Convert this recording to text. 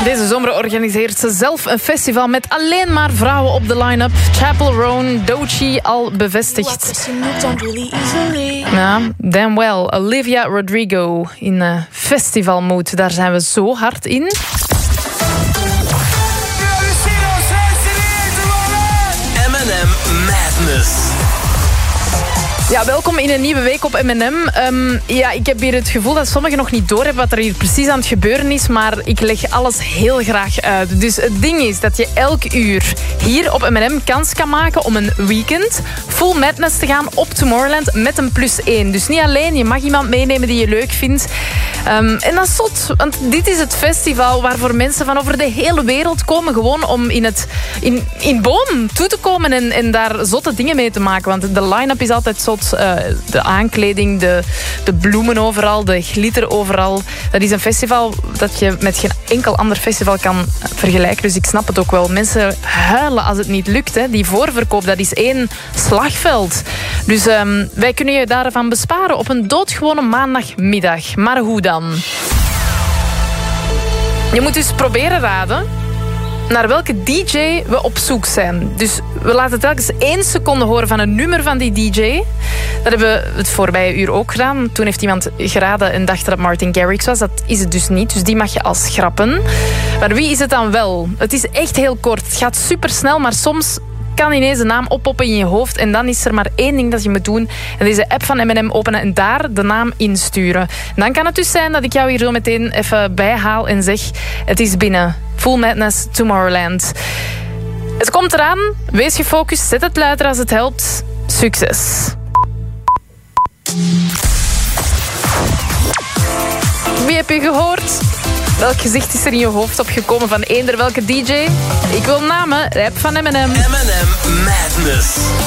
Deze zomer organiseert ze zelf een festival met alleen maar vrouwen op de line-up. Chapel Roan, Doechii al bevestigd. Ja, damn well. Olivia Rodrigo in festivalmood. Daar zijn we zo hard in. M&M Madness. Ja, welkom in een nieuwe week op M&M. Ik heb hier het gevoel dat sommigen nog niet doorhebben wat er hier precies aan het gebeuren is, maar ik leg alles heel graag uit. Dus het ding is dat je elk uur hier op M&M kans kan maken om een weekend full madness te gaan op Tomorrowland met een +1. Dus niet alleen, je mag iemand meenemen die je leuk vindt. En dat is zot, want dit is het festival waarvoor mensen van over de hele wereld komen gewoon om in Boom toe te komen en daar zotte dingen mee te maken. Want de line-up is altijd zot. De aankleding, de bloemen overal, de glitter overal. Dat is een festival dat je met geen enkel ander festival kan vergelijken. Dus ik snap het ook wel. Mensen huilen als het niet lukt. Hè. Die voorverkoop, dat is 1 slagveld. Dus wij kunnen je daarvan besparen op een doodgewone maandagmiddag. Maar hoe dan? Je moet dus proberen raden naar welke DJ we op zoek zijn. Dus we laten telkens 1 seconde horen van een nummer van die DJ. Dat hebben we het voorbije uur ook gedaan. Toen heeft iemand geraden en dacht dat het Martin Garrix was. Dat is het dus niet, dus die mag je al schrappen. Maar wie is het dan wel? Het is echt heel kort. Het gaat supersnel, maar soms kan ineens een naam oppoppen in je hoofd en dan is er maar 1 ding dat je moet doen. En deze app van M&M openen en daar de naam insturen. En dan kan het dus zijn dat ik jou hier zo meteen even bijhaal en zeg: het is binnen. Full Madness Tomorrowland. Het komt eraan. Wees gefocust. Zet het luider als het helpt. Succes. Wie heb je gehoord? Welk gezicht is er in je hoofd opgekomen van eender welke DJ? Ik wil namen. Rap van M&M. M&M Madness.